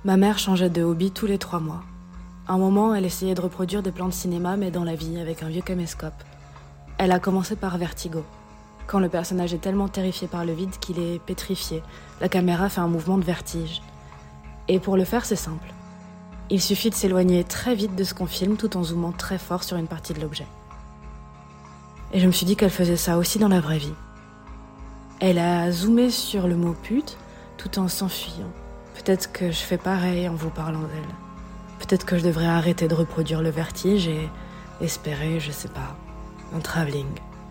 Ma mère changeait de hobby tous les 3 mois. Un moment, elle essayait de reproduire des plans de cinéma, mais dans la vie, avec un vieux caméscope. Elle a commencé par Vertigo, quand le personnage est tellement terrifié par le vide qu'il est pétrifié. La caméra fait un mouvement de vertige. Et pour le faire, c'est simple. Il suffit de s'éloigner très vite de ce qu'on filme tout en zoomant très fort sur une partie de l'objet. Et je me suis dit qu'elle faisait ça aussi dans la vraie vie. Elle a zoomé sur le mot pute tout en s'enfuyant. Peut-être que je fais pareil en vous parlant d'elle. Peut-être que je devrais arrêter de reproduire le vertige et espérer, je sais pas, un travelling.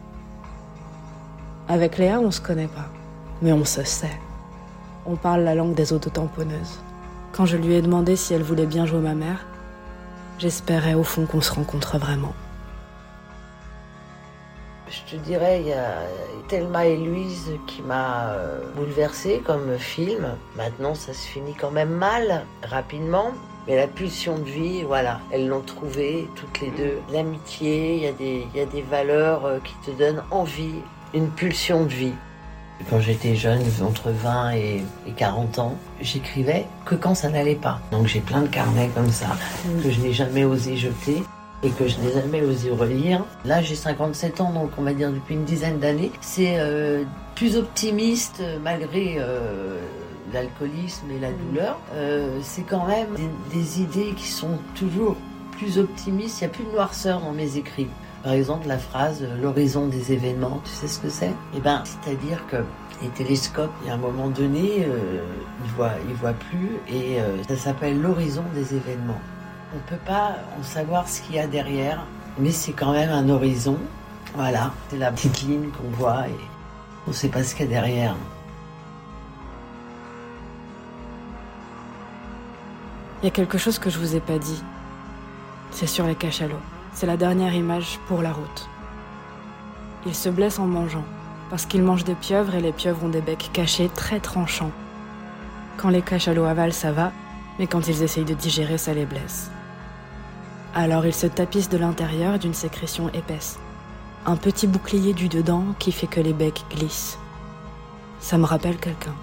Avec Léa, on se connaît pas, mais on se sait. On parle la langue des autotamponneuses. Quand je lui ai demandé si elle voulait bien jouer ma mère, j'espérais au fond qu'on se rencontre vraiment. Je te dirais, il y a Thelma et Louise qui m'a bouleversée comme film. Maintenant, ça se finit quand même mal, rapidement. Mais la pulsion de vie, voilà, elles l'ont trouvée toutes les deux. L'amitié, il y a des valeurs qui te donnent envie, une pulsion de vie. Quand j'étais jeune, entre 20 et 40 ans, j'écrivais que quand ça n'allait pas. Donc j'ai plein de carnets comme ça, que je n'ai jamais osé jeter et que je n'ai jamais osé relire. Là, j'ai 57 ans, donc on va dire depuis une dizaine d'années. C'est plus optimiste malgré l'alcoolisme et la douleur. C'est quand même des idées qui sont toujours plus optimistes. Il n'y a plus de noirceur dans mes écrits. Par exemple, la phrase « l'horizon des événements », tu sais ce que c'est ? C'est-à-dire que les télescopes, à un moment donné, ils voient plus et ça s'appelle l'horizon des événements. On ne peut pas en savoir ce qu'il y a derrière, mais c'est quand même un horizon. Voilà, c'est la petite ligne qu'on voit et on ne sait pas ce qu'il y a derrière. Il y a quelque chose que je vous ai pas dit. C'est sur les cachalots. C'est la dernière image pour la route. Ils se blessent en mangeant, parce qu'ils mangent des pieuvres et les pieuvres ont des becs cachés très tranchants. Quand les cachalots avalent, ça va, mais quand ils essayent de digérer, ça les blesse. Alors ils se tapissent de l'intérieur d'une sécrétion épaisse. Un petit bouclier du dedans qui fait que les becs glissent. Ça me rappelle quelqu'un.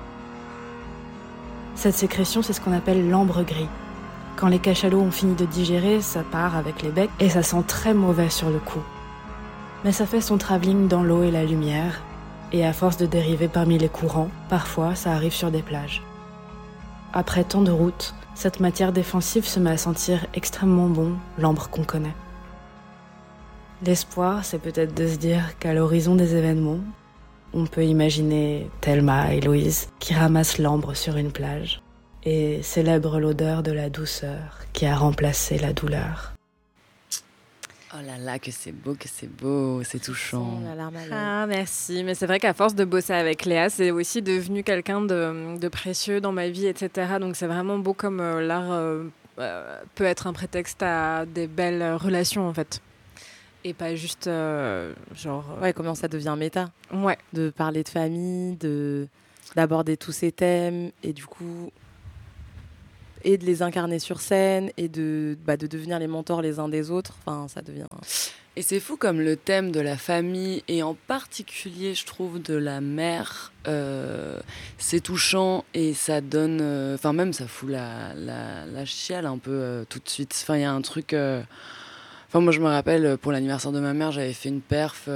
Cette sécrétion, c'est ce qu'on appelle l'ambre gris. Quand les cachalots ont fini de digérer, ça part avec les becs et ça sent très mauvais sur le coup. Mais ça fait son travelling dans l'eau et la lumière, et à force de dériver parmi les courants, parfois ça arrive sur des plages. Après tant de routes, cette matière défensive se met à sentir extrêmement bon l'ambre qu'on connaît. L'espoir, c'est peut-être de se dire qu'à l'horizon des événements, on peut imaginer Thelma et Louise qui ramassent l'ambre sur une plage et célèbrent l'odeur de la douceur qui a remplacé la douleur. Oh là là, que c'est beau, c'est touchant. La larme à l'œil. Ah, merci. Mais c'est vrai qu'à force de bosser avec Léa, c'est aussi devenu quelqu'un de précieux dans ma vie, etc. Donc c'est vraiment beau comme l'art peut être un prétexte à des belles relations, en fait. Et pas juste Ouais, comment ça devient méta. Ouais. De parler de famille, d'aborder tous ces thèmes et du coup... et de les incarner sur scène et de devenir les mentors les uns des autres. Enfin, ça devient... Et c'est fou comme le thème de la famille, et en particulier, je trouve, de la mère, c'est touchant et ça donne... Enfin, même ça fout la chiale un peu tout de suite. Enfin, il y a un truc... Enfin, moi, je me rappelle, pour l'anniversaire de ma mère, j'avais fait une perf...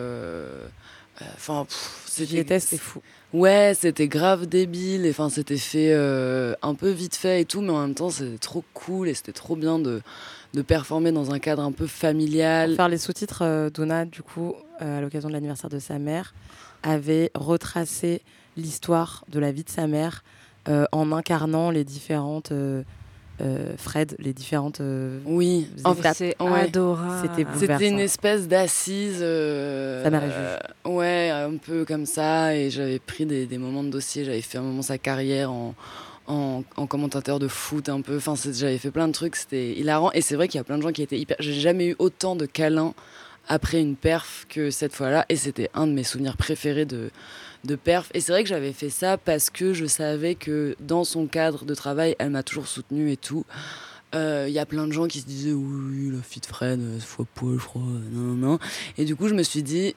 c'était fou. Ouais, c'était grave débile, et enfin c'était fait un peu vite fait et tout, mais en même temps c'était trop cool et c'était trop bien de performer dans un cadre un peu familial. Pour faire les sous-titres, Donna, du coup, à l'occasion de l'anniversaire de sa mère, avait retracé l'histoire de la vie de sa mère en incarnant les différentes... Fred, les différentes oui, étapes. C'est adorable. C'était bouleversant. C'était une espèce d'assise. Sa mère est juge. Ouais, un peu comme ça. Et j'avais pris des moments de dossier. J'avais fait un moment sa carrière en commentateur de foot un peu. Enfin, j'avais fait plein de trucs. C'était hilarant. Et c'est vrai qu'il y a plein de gens qui étaient hyper... J'ai jamais eu autant de câlins après une perf que cette fois-là. Et c'était un de mes souvenirs préférés de perf. Et c'est vrai que j'avais fait ça parce que je savais que dans son cadre de travail, elle m'a toujours soutenue et tout. Y a plein de gens qui se disaient oui, la fille de Fred, c'est fois poil, je crois, non. Et du coup, je me suis dit,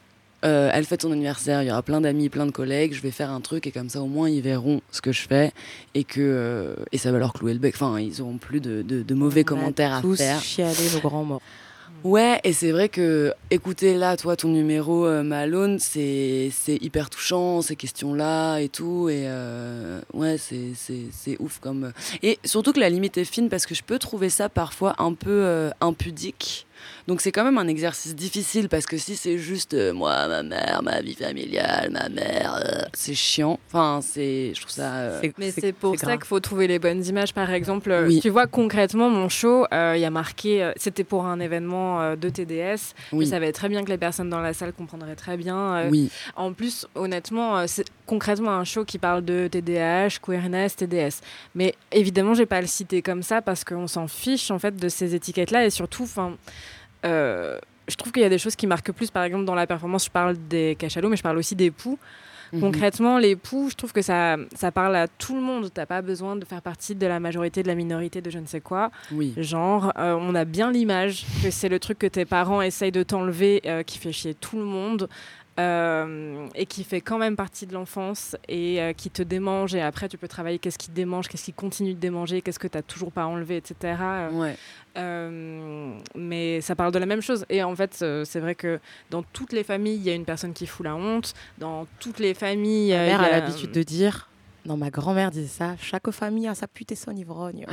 elle fête son anniversaire, il y aura plein d'amis, plein de collègues, je vais faire un truc et comme ça au moins ils verront ce que je fais et ça va leur clouer le bec. Enfin, ils auront plus de mauvais commentaires à faire. Tous chialer nos grands morts. Ouais, et c'est vrai que écouter là, toi, ton numéro Malone, c'est hyper touchant, ces questions-là et tout. Et ouais, c'est ouf comme. Et surtout que la limite est fine parce que je peux trouver ça parfois un peu impudique. Donc c'est quand même un exercice difficile parce que si c'est juste moi, ma mère, ma vie familiale, ma mère, c'est chiant. Enfin, je trouve ça. Mais c'est pour ça qu'il faut trouver les bonnes images. Par exemple, Oui. tu vois concrètement mon show, il y a marqué, c'était pour un événement de TDS. Oui. Je savais très bien que les personnes dans la salle comprendraient très bien. Oui. En plus, honnêtement, c'est concrètement un show qui parle de TDAH, queerness, TDS. Mais évidemment, je vais pas le citer comme ça parce qu'on s'en fiche en fait de ces étiquettes-là et surtout, je trouve qu'il y a des choses qui marquent plus. Par exemple, dans la performance, je parle des cachalots, mais je parle aussi des poux. Concrètement, les poux, je trouve que ça parle à tout le monde. T'as pas besoin de faire partie de la majorité, de la minorité, de je ne sais quoi. Oui. Genre, on a bien l'image que c'est le truc que tes parents essayent de t'enlever, qui fait chier tout le monde. Et qui fait quand même partie de l'enfance et qui te démange et après tu peux travailler qu'est-ce qui te démange, qu'est-ce qui continue de démanger, qu'est-ce que tu n'as toujours pas enlevé, etc. Ouais. Mais ça parle de la même chose et en fait c'est vrai que dans toutes les familles il y a une personne qui fout la honte, dans toutes les familles ma mère a l'habitude de dire, non, ma grand-mère disait ça, chaque famille a sa pute et son ivrogne.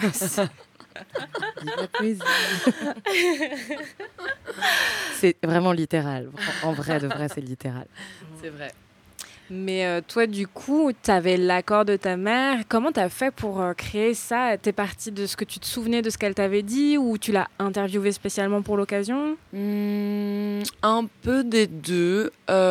La poésie. C'est vraiment littéral. En vrai, de vrai, c'est littéral. C'est vrai. Mais toi, du coup, tu avais l'accord de ta mère. Comment tu as fait pour créer ça ? T'es partie de ce que tu te souvenais de ce qu'elle t'avait dit ou tu l'as interviewée spécialement pour l'occasion ? Un peu des deux.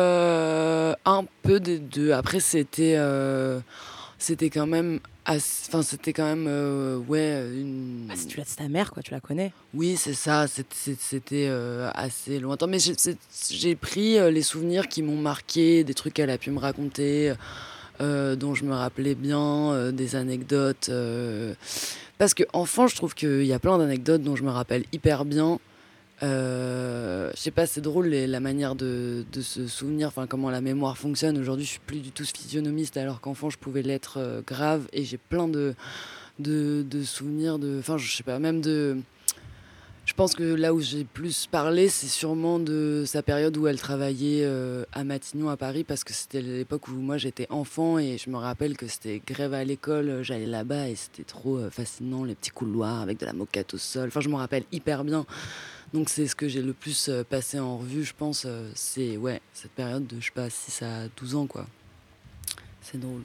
Après, c'était quand même... c'était quand même une. Si tu l'as, c'est ta mère, quoi, tu la connais. Oui, c'est ça. C'était assez lointain. Mais j'ai pris les souvenirs qui m'ont marqué, des trucs qu'elle a pu me raconter, dont je me rappelais bien, des anecdotes. Parce que enfant, je trouve qu'il y a plein d'anecdotes dont je me rappelle hyper bien. Je sais pas, c'est drôle la manière de se souvenir, enfin comment la mémoire fonctionne. Aujourd'hui, je suis plus du tout physionomiste, alors qu'enfant, je pouvais l'être grave. Et j'ai plein de souvenirs enfin, je sais pas, même de. Je pense que là où j'ai plus parlé, c'est sûrement de sa période où elle travaillait à Matignon, à Paris, parce que c'était l'époque où moi j'étais enfant et je me rappelle que c'était grève à l'école, j'allais là-bas et c'était trop fascinant, les petits couloirs avec de la moquette au sol. Enfin, je me rappelle hyper bien. Donc c'est ce que j'ai le plus passé en revue, je pense. C'est cette période de, je sais pas, 6 à 12 ans, quoi. C'est drôle.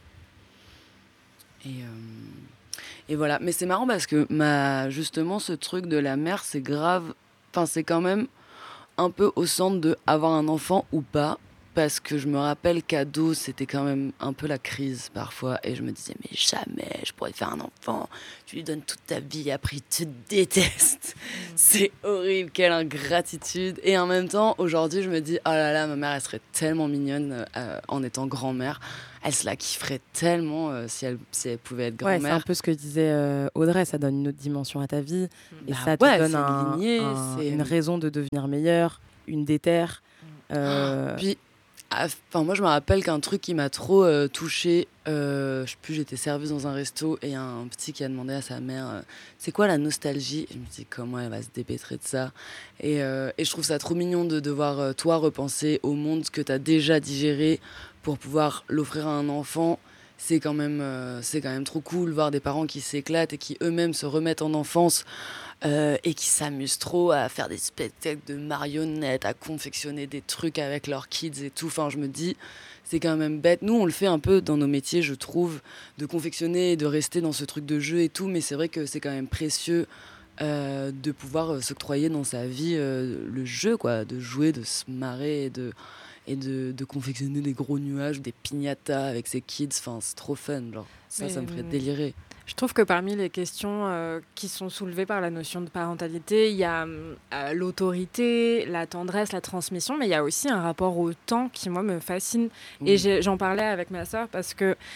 Et voilà. Mais c'est marrant parce que justement, ce truc de la mère, c'est grave. Enfin, c'est quand même un peu au centre de avoir un enfant ou pas. Parce que je me rappelle qu'ado, c'était quand même un peu la crise parfois. Et je me disais, mais jamais je pourrais faire un enfant. Tu lui donnes toute ta vie, après il te déteste. C'est horrible, quelle ingratitude. Et en même temps, aujourd'hui, je me dis, oh là là, ma mère, elle serait tellement mignonne en étant grand-mère. Elle se la kifferait tellement si elle pouvait être grand-mère. Ouais, c'est un peu ce que disait Audrey, ça donne une autre dimension à ta vie. Et ça te donne une raison de devenir meilleure, une déterre. Puis, moi, je me rappelle qu'un truc qui m'a trop touchée, je sais plus, j'étais serveuse dans un resto et un petit qui a demandé à sa mère c'est quoi la nostalgie ? Et je me dis comment elle va se dépêtrer de ça. Et je trouve ça trop mignon de devoir, toi, repenser au monde que tu as déjà digéré pour pouvoir l'offrir à un enfant. C'est quand même trop cool, voir des parents qui s'éclatent et qui eux-mêmes se remettent en enfance. Et qui s'amusent trop à faire des spectacles de marionnettes, à confectionner des trucs avec leurs kids et tout. Enfin, je me dis, c'est quand même bête. Nous, on le fait un peu dans nos métiers, je trouve, de confectionner et de rester dans ce truc de jeu et tout, mais c'est vrai que c'est quand même précieux de pouvoir s'octroyer dans sa vie le jeu, quoi, de jouer, de se marrer et de confectionner des gros nuages, des piñatas avec ses kids. Enfin, c'est trop fun, genre. Ça me ferait délirer. Je trouve que parmi les questions qui sont soulevées par la notion de parentalité, il y a l'autorité, la tendresse, la transmission, mais il y a aussi un rapport au temps qui, moi, me fascine. Oui. Et j'en parlais avec ma sœur parce que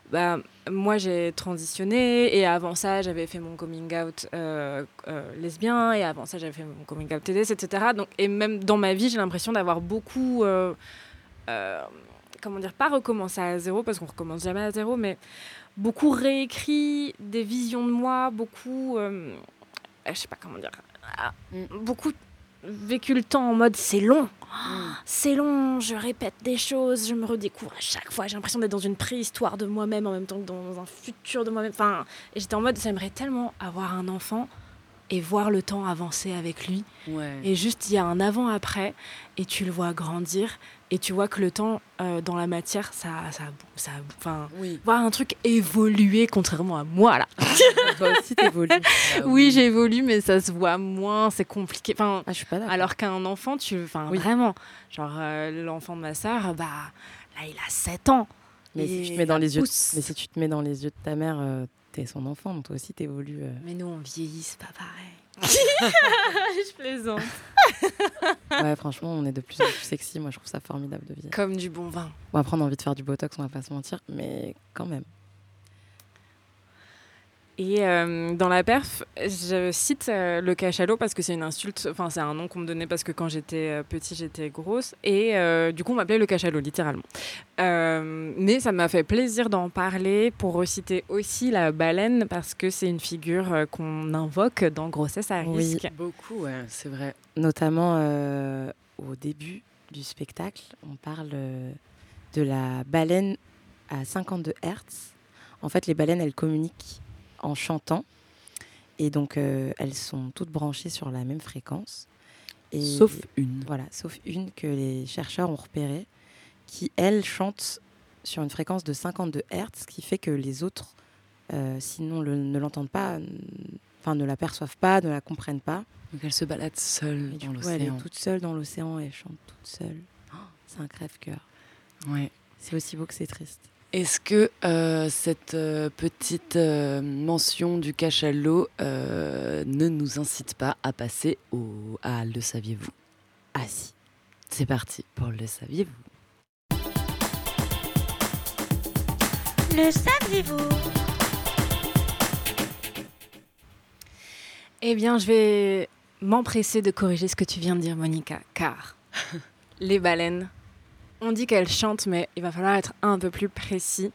moi j'ai transitionné et avant ça j'avais fait mon coming out lesbien et avant ça j'avais fait mon coming out TDS, etc. Donc, et même dans ma vie j'ai l'impression d'avoir beaucoup comment dire, pas recommencer à zéro parce qu'on recommence jamais à zéro, mais beaucoup réécrit des visions de moi, beaucoup je sais pas comment dire, beaucoup vécu le temps en mode c'est long, c'est long, je répète des choses, je me redécouvre à chaque fois, j'ai l'impression d'être dans une préhistoire de moi-même en même temps que dans un futur de moi-même, enfin, et j'étais en mode j'aimerais tellement avoir un enfant et voir le temps avancer avec lui, et juste il y a un avant-après et tu le vois grandir et tu vois que le temps dans la matière voir un truc évoluer contrairement à moi là. Toi aussi t'évolues. Oui, j'évolue mais ça se voit moins, c'est compliqué, enfin, je suis pas d'accord. alors qu'un enfant vraiment genre l'enfant de ma sœur là il a 7 ans. Mais si tu te mets dans les yeux de ta mère, t'es son enfant, donc toi aussi t'évolues. Mais nous on vieillit, c'est pas pareil. Je plaisante. Ouais, franchement, on est de plus en plus sexy. Moi, je trouve ça formidable de vieillir. Comme du bon vin. Bon, après, on a envie de faire du botox, on va pas se mentir, mais quand même. Et dans la perf, je cite le cachalot parce que c'est une insulte, enfin c'est un nom qu'on me donnait parce que quand j'étais petite, j'étais grosse. Et du coup, on m'appelait le cachalot, littéralement. Mais ça m'a fait plaisir d'en parler pour reciter aussi la baleine parce que c'est une figure qu'on invoque dans Grossesse à risque. Oui, beaucoup, ouais, c'est vrai. Notamment au début du spectacle, on parle de la baleine à 52 Hz. En fait, les baleines, elles communiquent en chantant, et donc elles sont toutes branchées sur la même fréquence. Et sauf une. Voilà, sauf une que les chercheurs ont repérée, qui, elle, chante sur une fréquence de 52 Hz, ce qui fait que les autres, sinon ne l'entendent pas, ne la perçoivent pas, ne la comprennent pas. Donc elle se balade seule dans l'océan. Elle est toute seule dans l'océan et elle chante toute seule. C'est un crève-cœur. Ouais. C'est aussi beau que c'est triste. Est-ce que cette petite mention du cachalot ne nous incite pas à passer à Le saviez-vous ? Ah si. C'est parti pour Le saviez-vous. Le saviez-vous ? Eh bien, je vais m'empresser de corriger ce que tu viens de dire, Monica, car les baleines... On dit qu'elles chantent, mais il va falloir être un peu plus précis.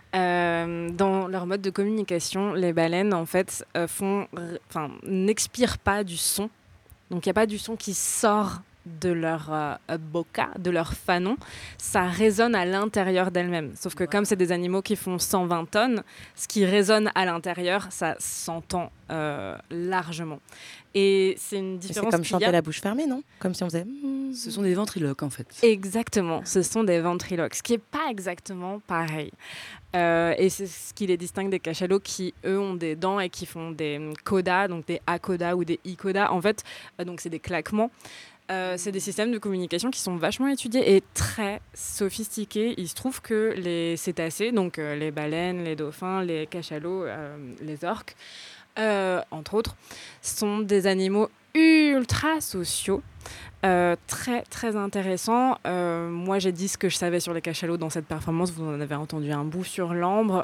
Dans leur mode de communication, les baleines, en fait, n'expirent pas du son. Donc, il n'y a pas du son qui sort de leur boca, de leur fanon. Ça résonne à l'intérieur d'elles-mêmes. Sauf que comme c'est des animaux qui font 120 tonnes, ce qui résonne à l'intérieur, ça s'entend largement. Et c'est une différence. C'est comme chanter la bouche fermée, non ? Comme si on faisait... Ce sont des ventriloques, en fait. Exactement, ce sont des ventriloques, ce qui n'est pas exactement pareil. Et c'est ce qui les distingue des cachalots qui, eux, ont des dents et qui font des codas, donc des acodas ou des icodas. En fait, donc c'est des claquements. C'est des systèmes de communication qui sont vachement étudiés et très sophistiqués. Il se trouve que les cétacés, donc les baleines, les dauphins, les cachalots, les orques, entre autres, sont des animaux ultra sociaux, très très intéressants. Moi j'ai dit ce que je savais sur les cachalots dans cette performance, vous en avez entendu un bout sur l'ambre.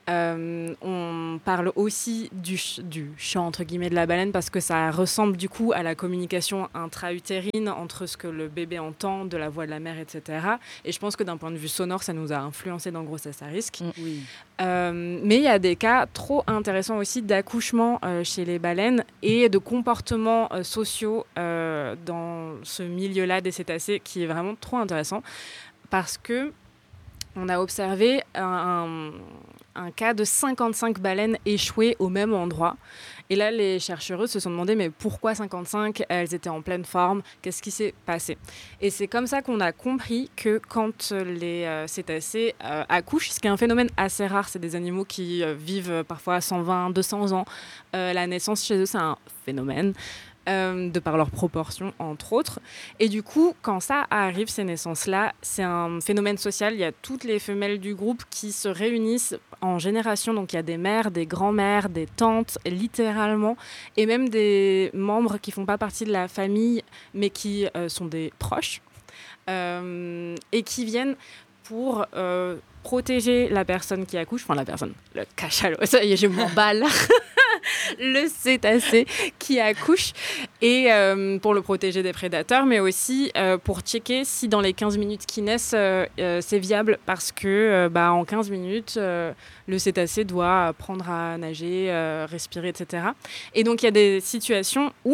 On parle aussi du chant entre guillemets de la baleine parce que ça ressemble du coup à la communication intra-utérine entre ce que le bébé entend de la voix de la mère, etc. Et je pense que d'un point de vue sonore, ça nous a influencé dans Grossesse à risque. Oui. Mais il y a des cas trop intéressants aussi d'accouchement chez les baleines et de comportements sociaux dans ce milieu-là des cétacés qui est vraiment trop intéressant parce que on a observé un cas de 55 baleines échouées au même endroit. Et là, les chercheuses se sont demandé mais pourquoi 55 ? Elles étaient en pleine forme. Qu'est-ce qui s'est passé ? Et c'est comme ça qu'on a compris que quand les cétacés accouchent, ce qui est un phénomène assez rare, c'est des animaux qui vivent parfois 120, 200 ans. La naissance chez eux, c'est un phénomène. De par leurs proportions, entre autres. Et du coup, quand ça arrive, ces naissances-là, c'est un phénomène social. Il y a toutes les femelles du groupe qui se réunissent en génération. Donc, il y a des mères, des grands-mères, des tantes, littéralement, et même des membres qui ne font pas partie de la famille, mais qui sont des proches, et qui viennent pour protéger la personne qui accouche, enfin la personne, le cachalot, ça y est, je m'emballe, le cétacé qui accouche, et pour le protéger des prédateurs, mais aussi pour checker si dans les 15 minutes qui naissent, c'est viable, parce que en 15 minutes, le cétacé doit apprendre à nager, respirer, etc. Et donc il y a des situations où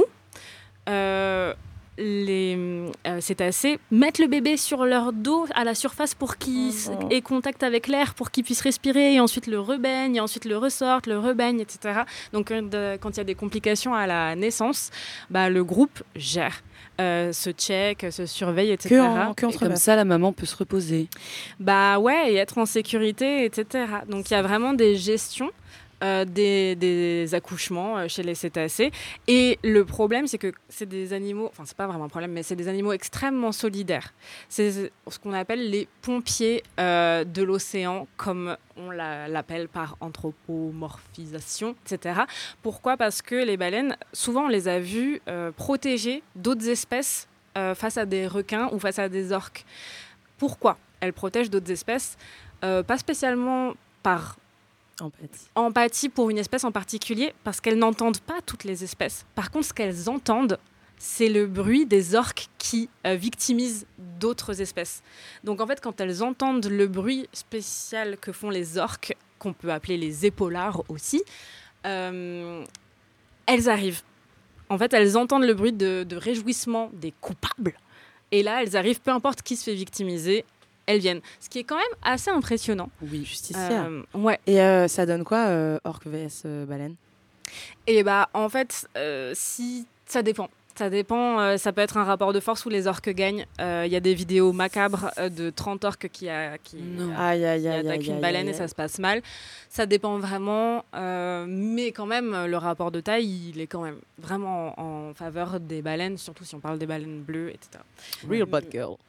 les cétacés mettent le bébé sur leur dos à la surface pour qu'il ait contact avec l'air, pour qu'il puisse respirer, et ensuite le rebaigne, et ensuite le ressortent, le rebaigne, etc. Donc quand il y a des complications à la naissance, le groupe gère, se check, se surveille, etc. Et comme ça, la maman peut se reposer. Et être en sécurité, etc. Donc il y a vraiment des gestions des accouchements chez les cétacés. Et le problème, c'est que c'est des animaux, enfin c'est pas vraiment un problème, mais c'est des animaux extrêmement solidaires. C'est ce qu'on appelle les pompiers de l'océan, comme on l'appelle par anthropomorphisation, etc. Pourquoi ? Parce que les baleines, souvent on les a vues protéger d'autres espèces face à des requins ou face à des orques. Pourquoi elles protègent d'autres espèces ? Pas spécialement par empathie pour une espèce en particulier, parce qu'elles n'entendent pas toutes les espèces. Par contre, ce qu'elles entendent, c'est le bruit des orques qui victimisent d'autres espèces. Donc en fait, quand elles entendent le bruit spécial que font les orques, qu'on peut appeler les épaulards aussi, elles arrivent. En fait, elles entendent le bruit de réjouissement des coupables. Et là, elles arrivent, peu importe qui se fait victimiser, elles viennent. Ce qui est quand même assez impressionnant. Oui, justicière. Ouais. Et ça donne quoi, orque vs baleine ? Et en fait, si ça dépend. Ça dépend, ça peut être un rapport de force où les orques gagnent. Il y a des vidéos macabres de 30 orques qui attaquent une baleine et ça se passe mal. Ça dépend vraiment, mais quand même, le rapport de taille, il est quand même vraiment en faveur des baleines, surtout si on parle des baleines bleues, etc. Real bad girl.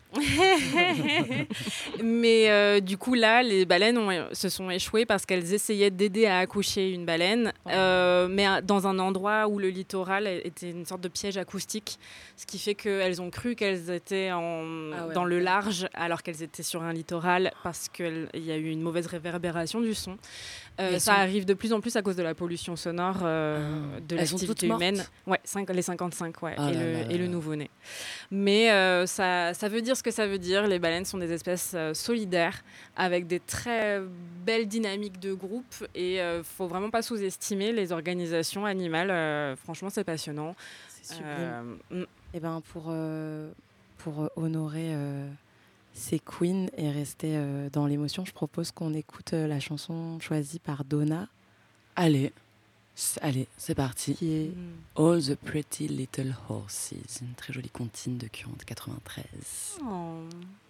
Mais du coup là les baleines se sont échouées parce qu'elles essayaient d'aider à accoucher une baleine, mais dans un endroit où le littoral était une sorte de piège acoustique, ce qui fait qu'elles ont cru qu'elles étaient dans le large alors qu'elles étaient sur un littoral, parce qu'il y a eu une mauvaise réverbération du son. Ça arrive de plus en plus à cause de la pollution sonore de l'activité humaine. Ouais, les 55 et le nouveau-né. Mais ça veut dire ce que ça veut dire. Les baleines sont des espèces solidaires avec des très belles dynamiques de groupe, et faut vraiment pas sous-estimer les organisations animales. Franchement, c'est passionnant. C'est sublime. Et pour honorer ces queens et rester dans l'émotion, je propose qu'on écoute la chanson choisie par Donna. Allez, c'est parti. Qui est All the Pretty Little Horses, une très jolie comptine de Current 93. Oh.